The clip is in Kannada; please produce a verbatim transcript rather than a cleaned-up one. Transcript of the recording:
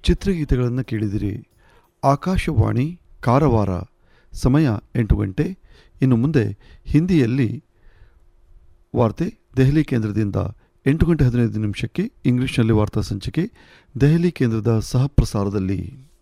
ಚಿತ್ರಗೀತೆಗಳನ್ನು ಕೇಳಿದಿರಿ. ಆಕಾಶವಾಣಿ ಕಾರವಾರ. ಸಮಯ ಎಂಟು ಗಂಟೆ. ಇನ್ನು ಮುಂದೆ ಹಿಂದಿಯಲ್ಲಿ ವಾರ್ತೆ ದೆಹಲಿ ಕೇಂದ್ರದಿಂದ ಎಂಟು ಗಂಟೆ ಹದಿನೈದು ನಿಮಿಷಕ್ಕೆ ಇಂಗ್ಲಿಷ್ನಲ್ಲಿ ವಾರ್ತಾ ಸಂಚಿಕೆ ದೆಹಲಿ ಕೇಂದ್ರದ ಸಹ ಪ್ರಸಾರದಲ್ಲಿ.